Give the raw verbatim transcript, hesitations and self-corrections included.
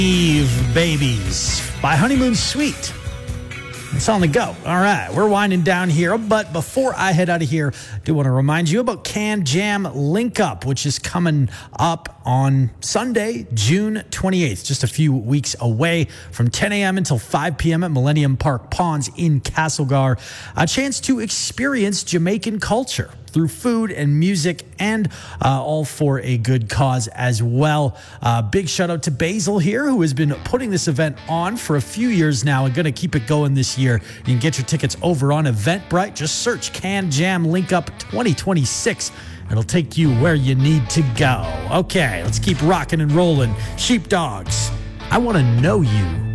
Eve Babies by Honeymoon Suite. It's on the go. All right, we're winding down here, but before I head out of here, I do want to remind you about Can Jam Link Up, which is coming up on Sunday, June twenty-eighth, just a few weeks away, from ten a.m. until five p.m. at Millennium Park Ponds in Castlegar. A chance to experience Jamaican culture through food and music, and uh, all for a good cause as well. Uh, big shout out to Basil here, who has been putting this event on for a few years now and going to keep it going this year. You can get your tickets over on Eventbrite. Just search Can Jam Link Up twenty twenty-six. It'll take you where you need to go. Okay, let's keep rocking and rolling. Sheepdogs, I want to know you.